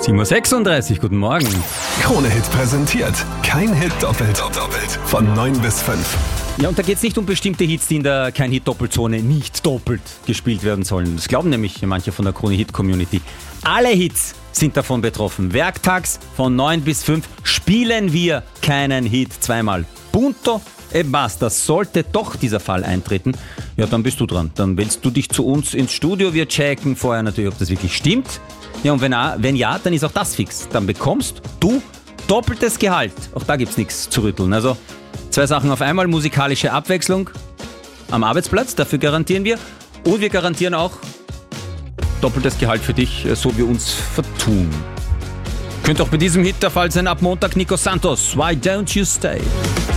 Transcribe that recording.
7.36 Uhr, guten Morgen. Krone-Hit präsentiert. Kein Hit doppelt. Von 9 bis 5. Ja, und da geht es nicht um bestimmte Hits, die in der Kein-Hit-Doppelzone nicht doppelt gespielt werden sollen. Das glauben nämlich manche von der Krone-Hit-Community. Alle Hits sind davon betroffen. Werktags von 9 bis 5 spielen wir keinen Hit zweimal. Punto e basta. Sollte doch dieser Fall eintreten, ja, dann bist du dran. Dann wählst du dich zu uns ins Studio. Wir checken vorher natürlich, ob das wirklich stimmt. Ja, und wenn ja, dann ist auch das fix. Dann bekommst du doppeltes Gehalt. Auch da gibt's nichts zu rütteln. Also 2 Sachen auf einmal: musikalische Abwechslung am Arbeitsplatz, dafür garantieren wir. Und wir garantieren auch doppeltes Gehalt für dich, so wir uns vertun. Könnte auch bei diesem Hit der Fall sein. Ab Montag Nico Santos, Why Don't You Stay?